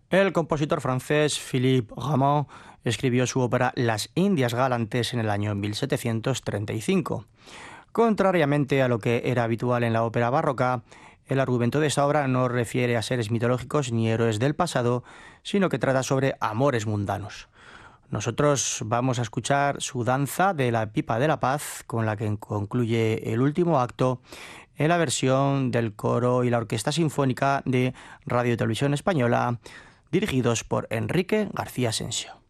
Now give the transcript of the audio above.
El compositor francés Philippe Rameau escribió su ópera Las Indias Galantes en el año 1735. Contrariamente a lo que era habitual en la ópera barroca, el argumento de esta obra no refiere a seres mitológicos ni héroes del pasado, sino que trata sobre amores mundanos. Nosotros vamos a escuchar su danza de la Pipa de la Paz, con la que concluye el último acto, en la versión del coro y la Orquesta Sinfónica de Radio y Televisión Española, dirigidos por Enrique García Asensio.